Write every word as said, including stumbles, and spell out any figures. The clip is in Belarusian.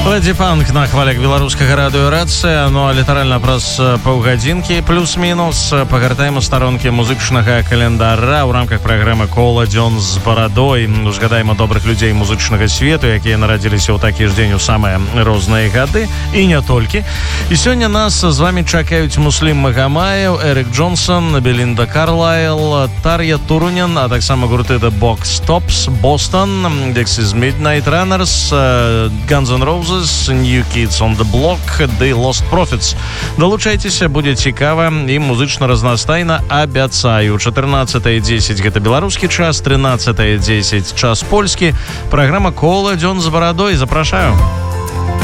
Фредді Фанк на хвалях беларускага радыёрацыя. Ну а літаральна праз паўгадзінкі плюс-мінус пагартаем старонкі музычнага календара ў рамках праграмы «Кола дзён з барадой». Узгадаем добрых людзей музычнага свету, якія нарадзіліся ў такі ж дзень у самыя розныя гады, і не толькі. І сёння нас з вами чакаюць Муслім Магамаев, Эрик Джонсон, Белінда Карлайл, Тар'я Турунян, а таксама гурты The Box Tops, Boston, Dexys Midnight Runners, Guns N' Roses, New Kids on the Block, The Lost Prophets. Далучайцеся, будзе цікава і музычна разнастайна, абяцаю. чатырнаццатая дзесяць гэта беларускі час, трынаццатая дзесяць час польскі. Праграма «Кола дзён з барадой». Запрашаю.